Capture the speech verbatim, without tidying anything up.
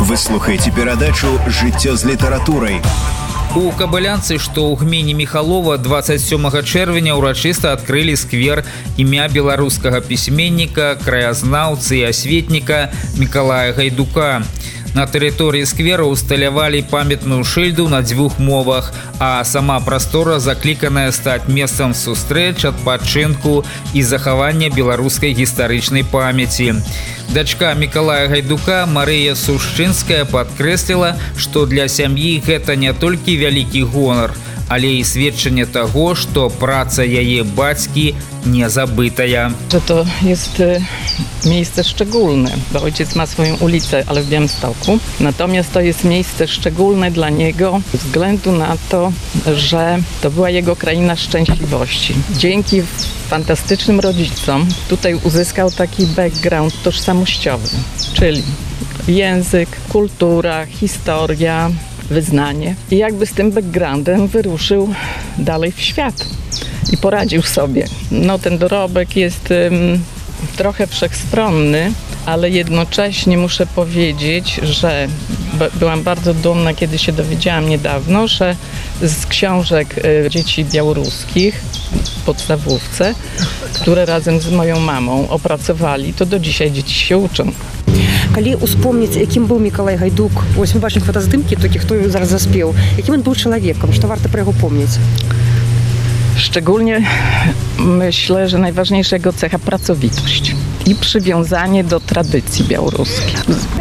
Вы слухаеце перадачу «Жыццё з літаратурай». У Кабылянцы, што ў гміне Міхалова дваццаць сёмага чэрвеня ўрачыста адкрылі сквер імя беларускага пісьменніка, краязнаўцы і асветніка Мікалая Гайдука. На тэрыторыі сквера ўсталявалі памятную шыльду на дзвюх мовах, а сама прастора закліканая стаць месцам сустрэч, адпачынку і захавання беларускай гістарычнай памяці. Дачка Мікалая Гайдука Марыя Сушчынская падкрэсліла, што для сям'і гэта не толькі вялікі гонар, але і сведчанне таго, што праца яе бацькі nie zabытая. Że to jest miejsce szczególne, bo ojciec ma swoją ulicę, ale w Białymstoku. Natomiast to jest miejsce szczególne dla niego ze względu na to, że to była jego kraina szczęśliwości. Dzięki fantastycznym rodzicom tutaj uzyskał taki background tożsamościowy, czyli język, kultura, historia, wyznanie. I jakby z tym backgroundem wyruszył dalej w świat. I poradził sobie. No, ten dorobek jest um, trochę wszechstronny, ale jednocześnie muszę powiedzieć, że byłam bardzo dumna, kiedy się dowiedziałam niedawno, że z książek y, dzieci białoruskich w podstawówce, które razem z moją mamą opracowali, to do dzisiaj dzieci się uczą. Калі успомніць, якім быў Мікалай Гайдук, вось мы бачым фотаздымкі толькі, хто зараз заспеў, якім ён быў чалавекам, што варта пра яго помніць? Szczególnie myślę, że najważniejsza jego cecha pracowitość i przywiązanie do tradycji białoruskiej.